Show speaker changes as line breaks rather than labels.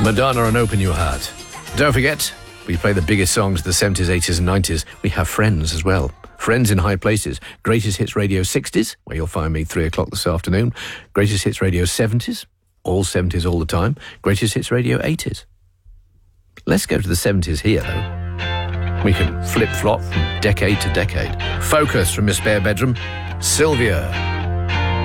Madonna and Open Your Heart. Don't forget, we play the biggest songs of the 70s, 80s and 90s. We have Friends as well. Friends in High Places. Greatest Hits Radio 60s, where you'll find me 3 o'clock this afternoon. Greatest Hits Radio 70s, all 70s all the time. Greatest Hits Radio 80s. Let's go to the 70s here, though. We can flip-flop from decade to decade. Focus from your spare bedroom. Sylvia.